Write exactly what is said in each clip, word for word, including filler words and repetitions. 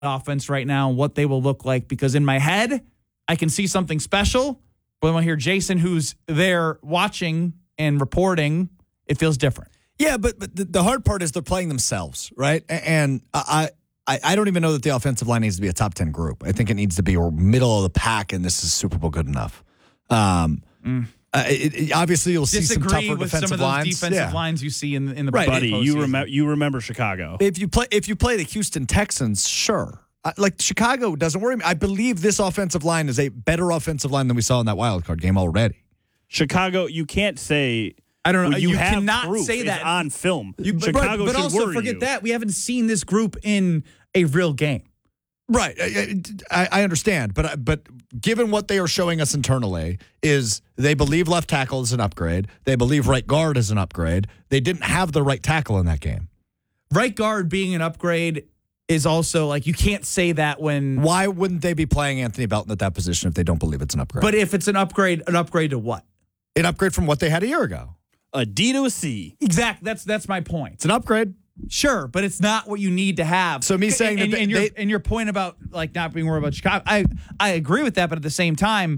offense right now and what they will look like, because in my head, I can see something special, but when I hear Jason, who's there watching and reporting, it feels different. Yeah, but, but the, the hard part is they're playing themselves, right? And I, I I don't even know that the offensive line needs to be a top ten group. I think it needs to be middle of the pack, and this is Super Bowl good enough. Um, mm. uh, it, it, obviously, you'll Disagree see some tougher with defensive some of those lines. defensive yeah. lines you see in, in the right, buddy. postseason. You remember you remember Chicago. If you play if you play the Houston Texans, sure. I, like Chicago doesn't worry me. I believe this offensive line is a better offensive line than we saw in that wild card game already. Chicago, you can't say. I don't know. Well, you, you have cannot proof. say It's that on film. You, but, Chicago but should also worry forget you. that we haven't seen this group in a real game. Right, I, I, I understand, but but given what they are showing us internally, is they believe left tackle is an upgrade. They believe right guard is an upgrade. They didn't have the right tackle in that game. Right guard being an upgrade is also like, you can't say that when. Why wouldn't they be playing Anthony Belton at that position if they don't believe it's an upgrade? But if it's an upgrade, an upgrade to what? An upgrade from what they had a year ago. A D to a C. Exactly. That's that's my point. It's an upgrade. Sure, but it's not what you need to have. So me saying and, that and, they, your, and your point about like not being worried about Chicago, I I agree with that, but at the same time,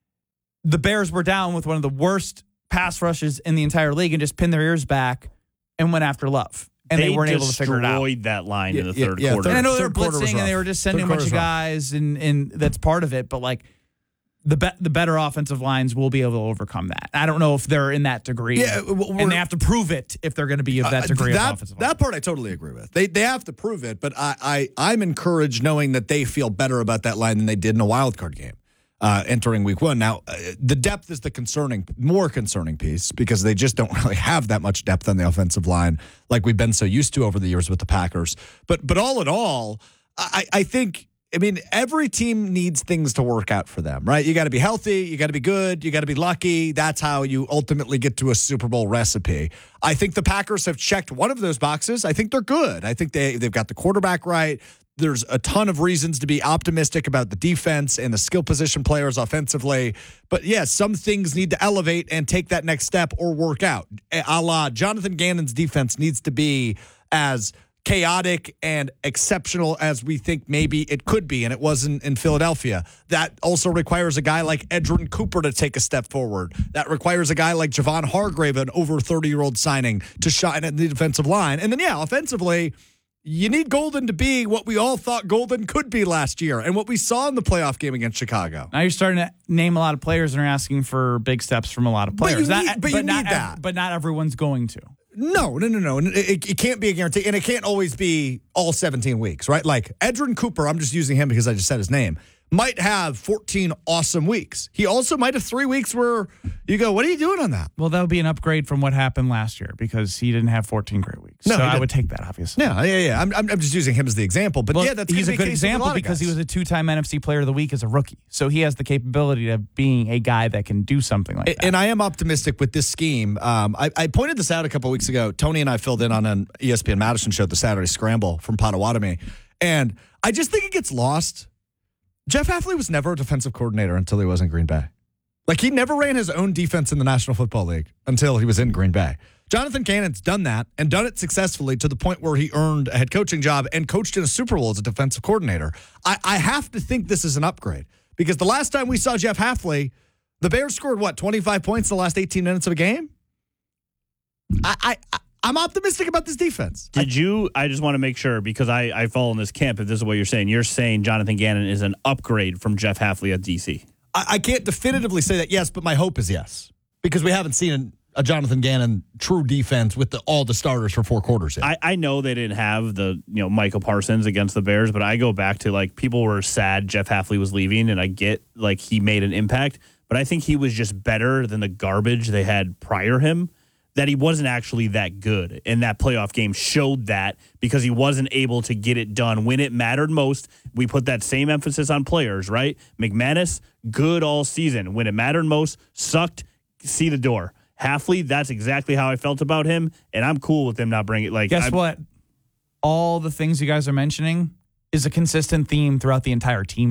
the Bears were down with one of the worst pass rushes in the entire league and just pinned their ears back and went after Love. And they, they weren't able to figure it out. Destroyed that line yeah, in the yeah, third yeah, quarter. third, and I know they were quarter blitzing and they were just sending third a bunch of guys, and, and that's part of it. But like the be- the better offensive lines will be able to overcome that. I don't know if they're in that degree, yeah, and they have to prove it if they're going to be of that degree uh, that, of offensive line. That part I totally agree with. They they have to prove it, but I, I I'm encouraged knowing that they feel better about that line than they did in a wild card game. Uh, entering week one. Now, uh, the depth is the concerning, more concerning piece because they just don't really have that much depth on the offensive line like we've been so used to over the years with the Packers. But but all in all, I, I think, I mean, every team needs things to work out for them, right? You got to be healthy, you got to be good, you got to be lucky. That's how you ultimately get to a Super Bowl recipe. I think the Packers have checked one of those boxes. I think they're good. I think they, they've got the quarterback right. There's a ton of reasons to be optimistic about the defense and the skill position players offensively. But, yes, yeah, some things need to elevate and take that next step or work out. A la Jonathan Gannon's defense needs to be as chaotic and exceptional as we think maybe it could be, and it wasn't in Philadelphia. That also requires a guy like Edgerrin Cooper to take a step forward. That requires a guy like Javon Hargrave, an over thirty-year-old signing, to shine at the defensive line. And then, yeah, offensively, you need Golden to be what we all thought Golden could be last year and what we saw in the playoff game against Chicago. Now you're starting to name a lot of players and are asking for big steps from a lot of players. But you need, not, but but you not need that. Ev- but not everyone's going to. No, no, no, no. It, it can't be a guarantee, and it can't always be all seventeen weeks, right? Like Edgerrin Cooper, I'm just using him because I just said his name, might have fourteen awesome weeks. He also might have three weeks where you go, what are you doing on that? Well, that would be an upgrade from what happened last year because he didn't have fourteen great weeks. No, so I didn't. would take that, obviously. Yeah, yeah, yeah. I'm, I'm just using him as the example. But well, yeah, that's he's be a good case with a example lot of because guys. he was a two-time N F C Player of the Week as a rookie. So he has the capability of being a guy that can do something like that. And I am optimistic with this scheme. Um, I, I pointed this out a couple of weeks ago. Tony and I filled in on an E S P N Madison show, the Saturday Scramble from Potawatomi. And I just think it gets lost. Jeff Hafley was never a defensive coordinator until he was in Green Bay. Like, he never ran his own defense in the National Football League until he was in Green Bay. Jonathan Cannon's done that and done it successfully to the point where he earned a head coaching job and coached in a Super Bowl as a defensive coordinator. I, I have to think this is an upgrade because the last time we saw Jeff Hafley, the Bears scored, what, twenty-five points in the last eighteen minutes of a game? I, I, I'm optimistic about this defense. Did you, I just want to make sure, because I, I fall in this camp, if this is what you're saying, you're saying Jonathan Gannon is an upgrade from Jeff Hafley at D C. I, I can't definitively say that, yes, but my hope is yes. Because we haven't seen a Jonathan Gannon true defense with the, all the starters for four quarters yet. I, I know they didn't have the, you know, Michael Parsons against the Bears, but I go back to, like, people were sad Jeff Hafley was leaving, and I get, like, he made an impact, but I think he was just better than the garbage they had prior him. That he wasn't actually that good. And that playoff game showed that because he wasn't able to get it done when it mattered most. We put that same emphasis on players, right? McManus, good all season. When it mattered most, sucked, see the door. Hafley, that's exactly how I felt about him, and I'm cool with them not bringing it. Like, Guess I'm, what? All the things you guys are mentioning is a consistent theme throughout the entire team, though.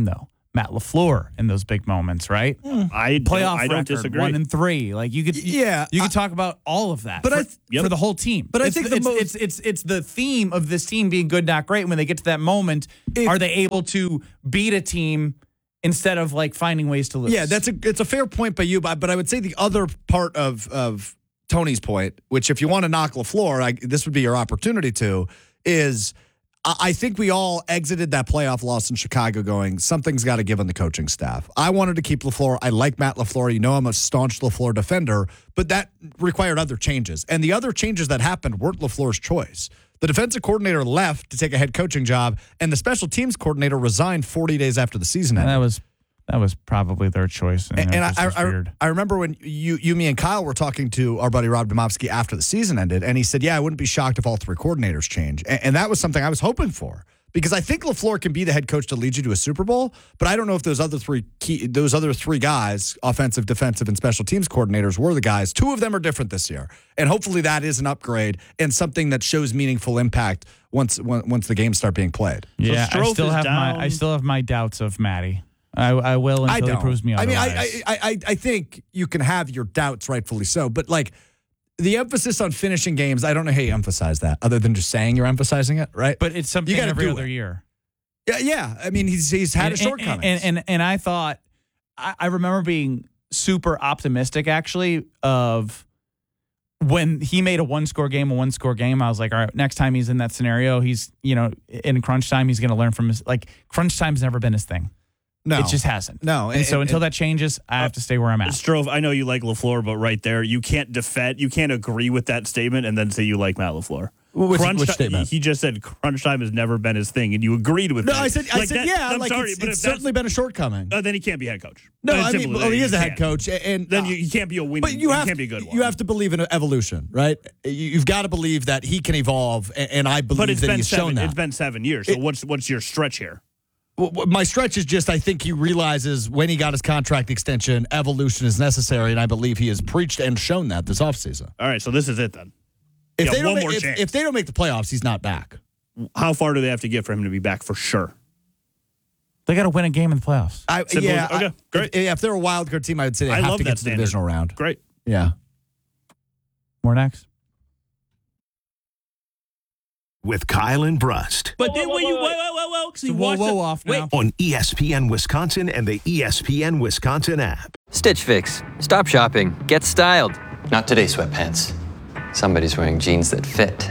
Matt LaFleur in those big moments, right? I don't, Playoff I don't record, disagree. one and three. Like you could, Yeah, you I- could talk about all of that, But for, I th- yep. for the whole team. But I It's think the, the it's, most- it's it's it's the theme of this team being good, not great. When they get to that moment, If- are they able to beat a team instead of like finding ways to lose? Yeah, that's a it's a fair point by you, but but I would say the other part of of Tony's point, which if you want to knock LaFleur, I, this would be your opportunity to, is I, I think we all exited that playoff loss in Chicago going, something's got to give on the coaching staff. I wanted to keep LaFleur. I like Matt LaFleur. You know I'm a staunch LaFleur defender, but that required other changes. And the other changes that happened weren't LaFleur's choice. The defensive coordinator left to take a head coaching job, and the special teams coordinator resigned forty days after the season ended. that was that was probably their choice. And, And, it and just I, was I, weird. I remember when you, you, me, and Kyle were talking to our buddy Rob Domofsky after the season ended, and he said, "Yeah, I wouldn't be shocked if all three coordinators change." And, and that was something I was hoping for because I think LaFleur can be the head coach to lead you to a Super Bowl, but I don't know if those other three key, those other three guys, offensive, defensive, and special teams coordinators, were the guys. Two of them are different this year, and hopefully that is an upgrade and something that shows meaningful impact once once the games start being played. Yeah, I Strofe still is have down. my I still have my doubts of Matty. I, I will until I don't. he proves me I mean, otherwise. I, I, I, I think you can have your doubts, rightfully so, but like the emphasis on finishing games, I don't know how you emphasize that other than just saying you're emphasizing it, right? but it's something gotta every do other it. year. yeah, yeah. I mean, he's he's had and, his shortcomings. And, and, and, and I thought, I, I remember being super optimistic actually of when he made a one score game, a one score game. I was like, all right, next time he's in that scenario, he's, you know, in crunch time, he's going to learn from his, like, crunch time's never been his thing. no, It just hasn't. no. And, so and- until that changes, I have to stay where I'm at. Strove, I know you like LaFleur, but right there, you can't defend, you can't agree with that statement and then say you like Matt LaFleur. Which- crunch which ti- statement? He just said crunch time has never been his thing, and you agreed with no, that. I said, I Like said, that- yeah, I'm like sorry, it's, but it's if that's- certainly been a shortcoming. Uh, then he can't be head coach. no, It's I simple mean, as well, that. he You is a head can't. coach, and Then uh, you, you can't be a winning. But you have can't to, be a good one. you have to believe in evolution, right? You- You've got to believe that he can evolve, and, and I But believe it's that been he's seven. shown that. It's been seven years. So It- what's what's your stretch here? Well, well, my stretch is just I think he realizes when he got his contract extension, evolution is necessary, and I believe he has preached and shown that this offseason. All right, so this is it then. If Yeah, they don't one make, more if, chance. if they don't make the playoffs, he's not back. How far do they have to get for him to be back for sure? They got to win a game in the playoffs. I, Simple yeah, as- okay, I- great. If, if they're a wild card team, I would say they I have love to that get to the standard. divisional round. Great. Yeah. More next. With Kyle and Brust But then when you whoa, whoa, whoa, whoa, so you Whoa, watch whoa, the- off wait, now. on E S P N Wisconsin and the E S P N Wisconsin app. Stitch Fix. Stop shopping. Get styled. Not today, sweatpants. Somebody's wearing jeans that fit.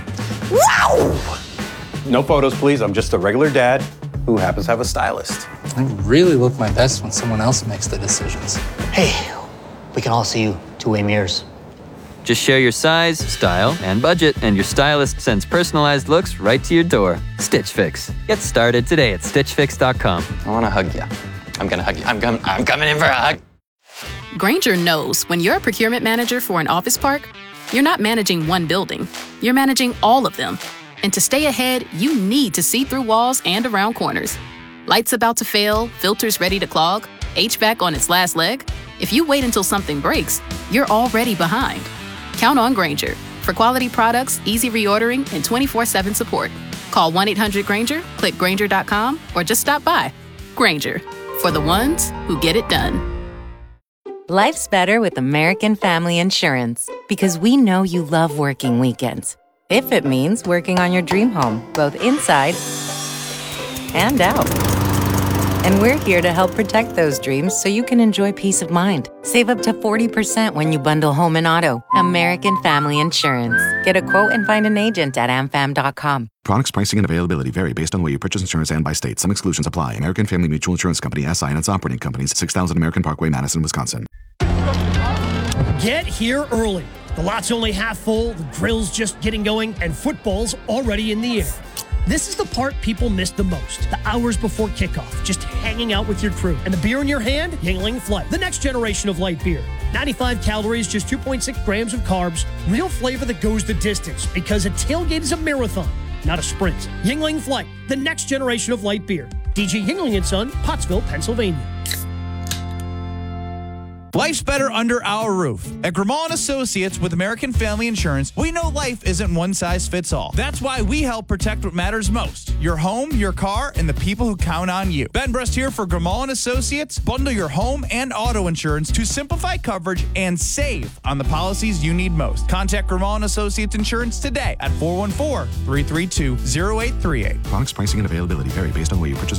No photos, please. I'm just a regular dad who happens to have a stylist. I really look my best when someone else makes the decisions. Hey, we can all see you two-way mirrors. Just share your size, style, and budget, and your stylist sends personalized looks right to your door. Stitch Fix. Get started today at stitch fix dot com. I want to hug you. I'm going to hug you. I'm, com- I'm coming in for a hug. Grainger knows when you're a procurement manager for an office park, you're not managing one building, you're managing all of them. And to stay ahead, you need to see through walls and around corners. Lights about to fail, filters ready to clog, H V A C on its last leg. If you wait until something breaks, you're already behind. Count on Grainger for quality products, easy reordering, and twenty-four seven support. Call one eight hundred Grainger, click Grainger dot com, or just stop by. Grainger, for the ones who get it done. Life's better with American Family Insurance because we know you love working weekends. If it means working on your dream home, both inside and out. And we're here to help protect those dreams so you can enjoy peace of mind. Save up to forty percent when you bundle home and auto. American Family Insurance. Get a quote and find an agent at a m fam dot com. Products, pricing, and availability vary based on where you purchase insurance and by state. Some exclusions apply. American Family Mutual Insurance Company, S I and its operating companies, six thousand American Parkway, Madison, Wisconsin. Get here early. The lot's only half full, the grill's just getting going, and football's already in the air. This is the part people miss the most. The hours before kickoff, just hanging out with your crew. And the beer in your hand, Yingling Flight. The next generation of light beer. ninety-five calories, just two point six grams of carbs. Real flavor that goes the distance. Because a tailgate is a marathon, not a sprint. Yingling Flight, the next generation of light beer. D G Yingling and Son, Pottsville, Pennsylvania. Life's better under our roof. At Grimal and Associates with American Family Insurance, we know life isn't one size fits all. That's why we help protect what matters most: your home, your car, and the people who count on you. Ben Brust here for Grimal and Associates. Bundle your home and auto insurance to simplify coverage and save on the policies you need most. Contact Grimal and Associates Insurance today at four one four, three three two, zero eight three eight. Products, pricing, and availability vary based on where you purchase